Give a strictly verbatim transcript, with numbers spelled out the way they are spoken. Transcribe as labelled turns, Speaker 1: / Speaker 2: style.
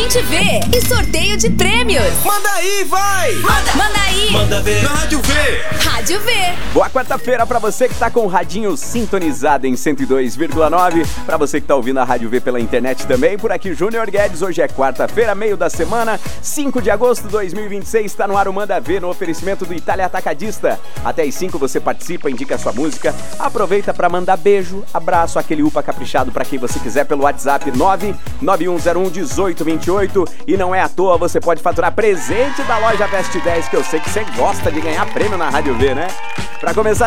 Speaker 1: Gente Vê e sorteio de prêmios.
Speaker 2: Manda aí, vai!
Speaker 1: Manda, manda aí!
Speaker 2: Manda ver na Rádio V!
Speaker 1: Rádio V!
Speaker 3: Boa quarta-feira pra você que tá com o radinho sintonizado em cento e dois vírgula nove. Pra você que tá ouvindo a Rádio V pela internet também. Por aqui, Júnior Guedes. Hoje é quarta-feira, meio da semana, cinco de agosto de dois mil e vinte e seis. Tá no ar o Manda Ver, no oferecimento do Itália Atacadista. Até às cinco você participa, indica a sua música. Aproveita pra mandar beijo, abraço, aquele upa caprichado pra quem você quiser pelo WhatsApp nove nove um zero um um oito dois oito. E não é à toa, você pode faturar presente da loja Best dez, que eu sei que você gosta de ganhar prêmio na Rádio V, né? Pra começar